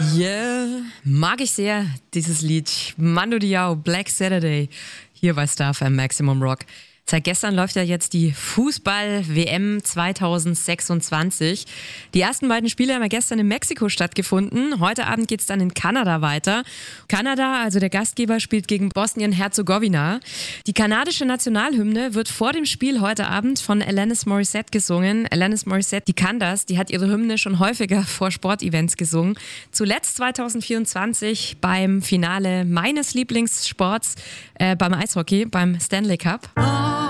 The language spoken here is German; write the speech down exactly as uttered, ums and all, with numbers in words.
Yeah, mag ich sehr, dieses Lied. Mando Diao, Black Saturday, hier bei Star F M Maximum Rock. Seit gestern läuft ja jetzt die Fußball-W M zwanzig sechsundzwanzig. Die ersten beiden Spiele haben ja gestern in Mexiko stattgefunden. Heute Abend geht es dann in Kanada weiter. Kanada, also der Gastgeber, spielt gegen Bosnien-Herzegowina. Die kanadische Nationalhymne wird vor dem Spiel heute Abend von Alanis Morissette gesungen. Alanis Morissette, die kann das. Die hat ihre Hymne schon häufiger vor Sportevents gesungen. Zuletzt zwanzig vierundzwanzig beim Finale meines Lieblingssports, äh, beim Eishockey, beim Stanley Cup.